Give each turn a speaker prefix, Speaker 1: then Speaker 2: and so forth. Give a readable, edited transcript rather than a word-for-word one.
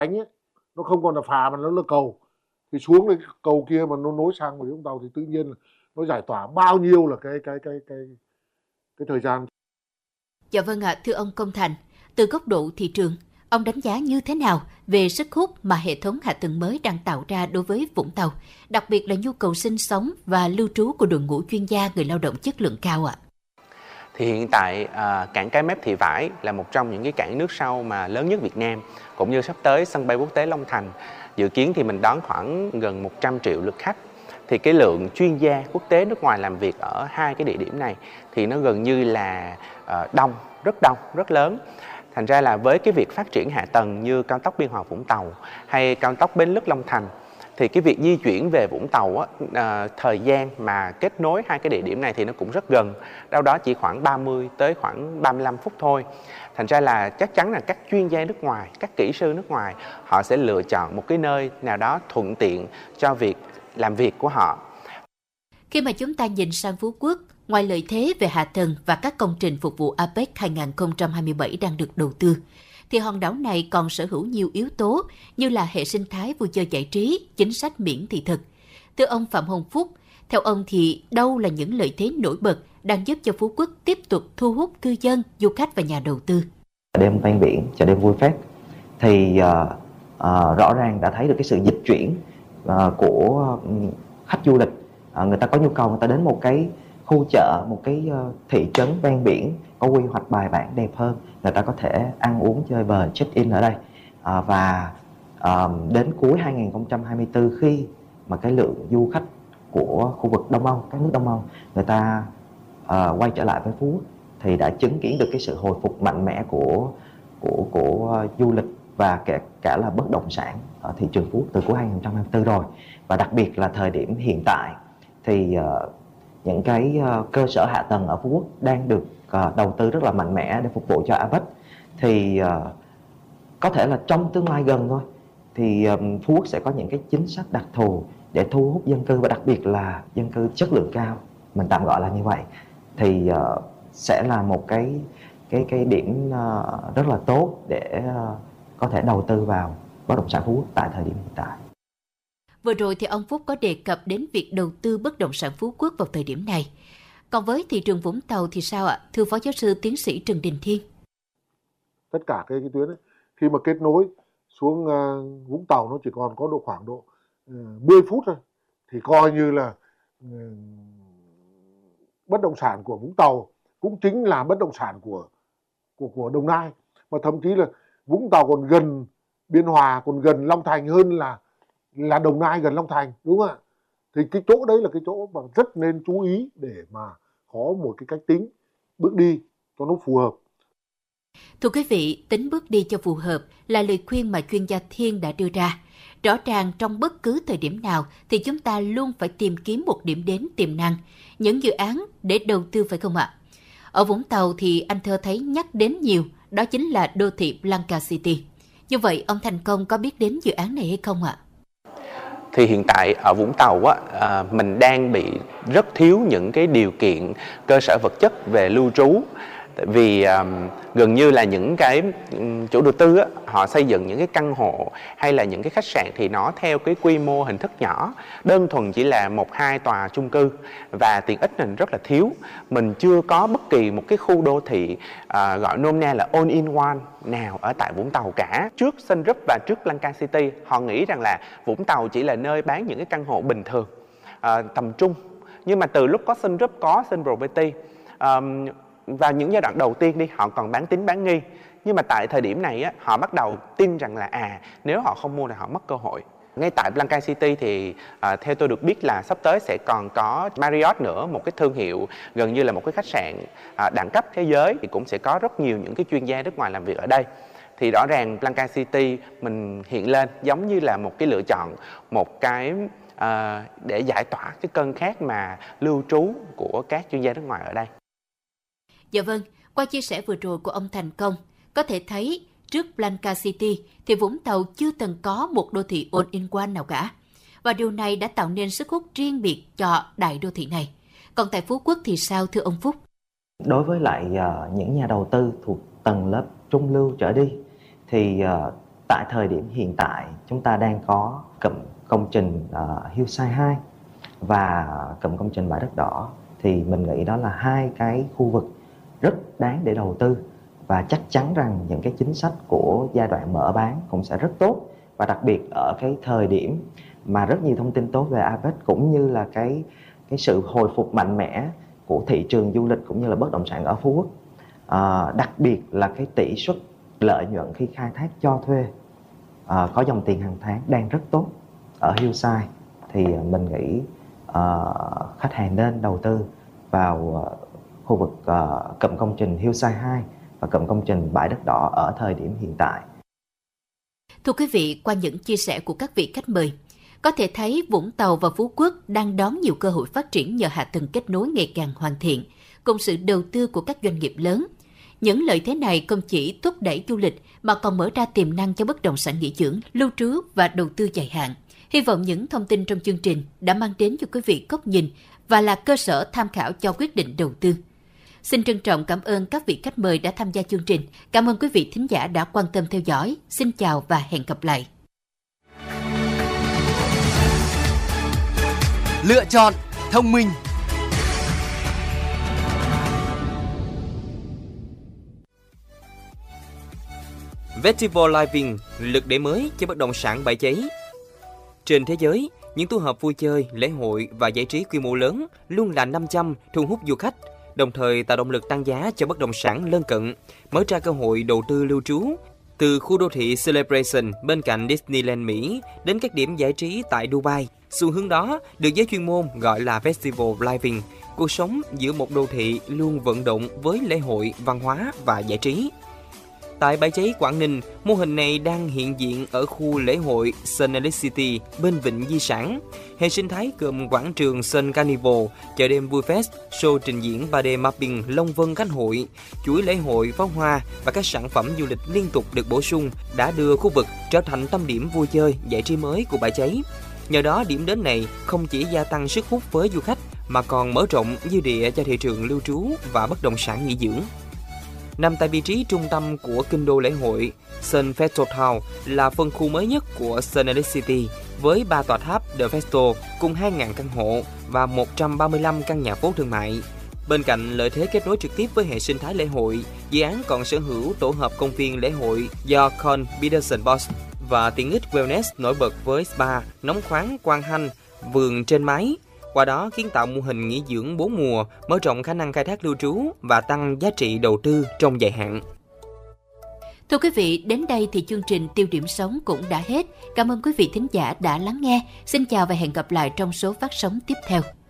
Speaker 1: Đánh ấy, nó không còn là phà mà nó là cầu, thì xuống cái cầu kia mà nó nối sang Bà Rịa Vũng Tàu thì tự nhiên là nó giải tỏa bao nhiêu là cái thời gian.
Speaker 2: Dạ vâng ạ, thưa ông Công Thành, từ góc độ thị trường, ông đánh giá như thế nào về sức hút mà hệ thống hạ tầng mới đang tạo ra đối với Vũng Tàu, đặc biệt là nhu cầu sinh sống và lưu trú của đội ngũ chuyên gia người lao động chất lượng cao ạ?
Speaker 3: Thì hiện tại cảng Cái Mép Thị Vải là một trong những cái cảng nước sau mà lớn nhất Việt Nam, cũng như sắp tới sân bay quốc tế Long Thành. Dự kiến thì mình đón khoảng gần 100 triệu lượt khách. Thì cái lượng chuyên gia quốc tế nước ngoài làm việc ở hai cái địa điểm này thì nó gần như là đông, rất lớn. Thành ra là với cái việc phát triển hạ tầng như cao tốc Biên Hòa Vũng Tàu hay cao tốc Bến Lức Long Thành, thì cái việc di chuyển về Vũng Tàu thời gian mà kết nối hai cái địa điểm này thì nó cũng rất gần, đâu đó chỉ khoảng 30 tới khoảng 35 phút thôi. Thành ra là chắc chắn là các chuyên gia nước ngoài, các kỹ sư nước ngoài, họ sẽ lựa chọn một cái nơi nào đó thuận tiện cho việc làm việc của họ.
Speaker 2: Khi mà chúng ta nhìn sang Phú Quốc, ngoài lợi thế về hạ tầng và các công trình phục vụ APEC 2027 đang được đầu tư, thì hòn đảo này còn sở hữu nhiều yếu tố như là hệ sinh thái vui chơi giải trí, chính sách miễn thị thực. Thưa ông Phạm Hồng Phúc, theo ông thì đâu là những lợi thế nổi bật đang giúp cho Phú Quốc tiếp tục thu hút cư dân, du khách và nhà đầu tư?
Speaker 4: Đêm ven biển, chợ đêm vui phết thì rõ ràng đã thấy được cái sự dịch chuyển của khách du lịch. Người ta có nhu cầu, người ta đến một cái khu chợ, một cái thị trấn ven biển có quy hoạch bài bản đẹp hơn, người ta có thể ăn uống chơi bời, check-in ở đây. Và đến cuối 2024, khi mà cái lượng du khách của khu vực Đông Âu, các nước Đông Âu, người ta quay trở lại với Phú Quốc, thì đã chứng kiến được cái sự hồi phục mạnh mẽ của du lịch và kể cả là bất động sản ở thị trường Phú Quốc từ cuối 2024 rồi. Và đặc biệt là thời điểm hiện tại thì những cái cơ sở hạ tầng ở Phú Quốc đang được đầu tư rất là mạnh mẽ để phục vụ cho APEC. Thì có thể là trong tương lai gần thôi thì Phú Quốc sẽ có những cái chính sách đặc thù để thu hút dân cư, và đặc biệt là dân cư chất lượng cao, mình tạm gọi là như vậy, thì sẽ là một cái điểm rất là tốt để có thể đầu tư vào bất động sản Phú Quốc tại thời điểm hiện tại.
Speaker 2: Vừa rồi thì ông Phúc có đề cập đến việc đầu tư bất động sản Phú Quốc vào thời điểm này. Còn với thị trường Vũng Tàu thì sao ạ? Thưa Phó Giáo sư Tiến sĩ Trần Đình Thiên.
Speaker 1: Tất cả cái tuyến ấy, khi mà kết nối xuống Vũng Tàu nó chỉ còn có khoảng độ 10 phút thôi, thì coi như là bất động sản của Vũng Tàu cũng chính là bất động sản của Đồng Nai, mà thậm chí là Vũng Tàu còn gần Biên Hòa, còn gần Long Thành hơn là Đồng Nai gần Long Thành, đúng không ạ? Thì cái chỗ đấy là cái chỗ mà rất nên chú ý để mà có một cái cách tính bước đi cho nó phù hợp.
Speaker 2: Thưa quý vị, tính bước đi cho phù hợp là lời khuyên mà chuyên gia Thiên đã đưa ra. Rõ ràng trong bất cứ thời điểm nào thì chúng ta luôn phải tìm kiếm một điểm đến tiềm năng, những dự án để đầu tư, phải không ạ? Ở Vũng Tàu thì anh Thơ thấy nhắc đến nhiều, đó chính là đô thị Blanca City. Như vậy, ông Thành Công có biết đến dự án này hay không ạ?
Speaker 3: Thì hiện tại ở Vũng Tàu mình đang bị rất thiếu những cái điều kiện cơ sở vật chất về lưu trú. Tại vì gần như là những cái chủ đầu tư họ xây dựng những cái căn hộ hay là những cái khách sạn thì nó theo cái quy mô hình thức nhỏ, đơn thuần chỉ là 1-2 tòa chung cư, và tiện ích mình rất là thiếu. Mình chưa có bất kỳ một cái khu đô thị gọi nôm na là all in one nào ở tại Vũng Tàu cả. Trước Sun Group và trước Blanca City, họ nghĩ rằng là Vũng Tàu chỉ là nơi bán những cái căn hộ bình thường, tầm trung. Nhưng mà từ lúc có Sun Group, có Sun Property, vào những giai đoạn đầu tiên đi, họ còn bán tín bán nghi. Nhưng mà tại thời điểm này họ bắt đầu tin rằng là nếu họ không mua thì họ mất cơ hội. Ngay tại Blanca City thì theo tôi được biết là sắp tới sẽ còn có Marriott nữa, một cái thương hiệu gần như là một cái khách sạn đẳng cấp thế giới, thì cũng sẽ có rất nhiều những cái chuyên gia nước ngoài làm việc ở đây. Thì rõ ràng Blanca City mình hiện lên giống như là một cái lựa chọn, một cái để giải tỏa cái cơn khát mà lưu trú của các chuyên gia nước ngoài ở đây.
Speaker 2: Dạ vâng, qua chia sẻ vừa rồi của ông Thành Công, có thể thấy trước Blanca City thì Vũng Tàu chưa từng có một đô thị all-in-one nào cả. Và điều này đã tạo nên sức hút riêng biệt cho đại đô thị này. Còn tại Phú Quốc thì sao thưa ông Phúc?
Speaker 4: Đối với lại những nhà đầu tư thuộc tầng lớp trung lưu trở đi thì tại thời điểm hiện tại chúng ta đang có cụm công trình Hillside 2 và cụm công trình Bãi Đất Đỏ, thì mình nghĩ đó là hai cái khu vực rất đáng để đầu tư, và chắc chắn rằng những cái chính sách của giai đoạn mở bán cũng sẽ rất tốt, và đặc biệt ở cái thời điểm mà rất nhiều thông tin tốt về APEC cũng như là cái sự hồi phục mạnh mẽ của thị trường du lịch cũng như là bất động sản ở Phú Quốc. Đặc biệt là cái tỷ suất lợi nhuận khi khai thác cho thuê có dòng tiền hàng tháng đang rất tốt ở Hillside, thì mình nghĩ khách hàng nên đầu tư vào khu vực cụm công trình Hillside 2 và cụm công trình Bãi Đất Đỏ ở thời điểm hiện tại.
Speaker 2: Thưa quý vị, qua những chia sẻ của các vị khách mời, có thể thấy Vũng Tàu và Phú Quốc đang đón nhiều cơ hội phát triển nhờ hạ tầng kết nối ngày càng hoàn thiện, cùng sự đầu tư của các doanh nghiệp lớn. Những lợi thế này không chỉ thúc đẩy du lịch mà còn mở ra tiềm năng cho bất động sản nghỉ dưỡng, lưu trú và đầu tư dài hạn. Hy vọng những thông tin trong chương trình đã mang đến cho quý vị góc nhìn và là cơ sở tham khảo cho quyết định đầu tư. Xin trân trọng cảm ơn các vị khách mời đã tham gia chương trình. Cảm ơn quý vị thính giả đã quan tâm theo dõi. Xin chào và hẹn gặp lại.
Speaker 5: Lựa chọn thông minh. Festival Living, lực đẩy mới cho bất động sản Bãi Cháy. Trên thế giới, những tổ hợp vui chơi, lễ hội và giải trí quy mô lớn luôn là 500 thu hút du khách, đồng thời tạo động lực tăng giá cho bất động sản lân cận, mở ra cơ hội đầu tư lưu trú. Từ khu đô thị Celebration bên cạnh Disneyland Mỹ đến các điểm giải trí tại Dubai, xu hướng đó được giới chuyên môn gọi là Festival Living, cuộc sống giữa một đô thị luôn vận động với lễ hội, văn hóa và giải trí. Tại Bãi Cháy, Quảng Ninh, mô hình này đang hiện diện ở khu lễ hội Sun Electricity bên Vịnh Di Sản. Hệ sinh thái gồm quảng trường Sun Carnival, chợ đêm Vui Fest, show trình diễn 3D mapping Long Vân Khánh Hội, chuỗi lễ hội pháo hoa và các sản phẩm du lịch liên tục được bổ sung đã đưa khu vực trở thành tâm điểm vui chơi, giải trí mới của Bãi Cháy. Nhờ đó, điểm đến này không chỉ gia tăng sức hút với du khách mà còn mở rộng dư địa cho thị trường lưu trú và bất động sản nghỉ dưỡng. Nằm tại vị trí trung tâm của kinh đô lễ hội, Sun Festival Town là phân khu mới nhất của Sun Electricity với 3 tòa tháp The Festival cùng 2.000 căn hộ và 135 căn nhà phố thương mại. Bên cạnh lợi thế kết nối trực tiếp với hệ sinh thái lễ hội, dự án còn sở hữu tổ hợp công viên lễ hội do Con Peterson Boss và tiện ích wellness nổi bật với spa, nóng khoáng quang hanh, vườn trên mái. Qua đó kiến tạo mô hình nghỉ dưỡng 4 mùa, mở rộng khả năng khai thác lưu trú và tăng giá trị đầu tư trong dài hạn.
Speaker 2: Thưa quý vị, đến đây thì chương trình Tiêu điểm sống cũng đã hết. Cảm ơn quý vị thính giả đã lắng nghe. Xin chào và hẹn gặp lại trong số phát sóng tiếp theo.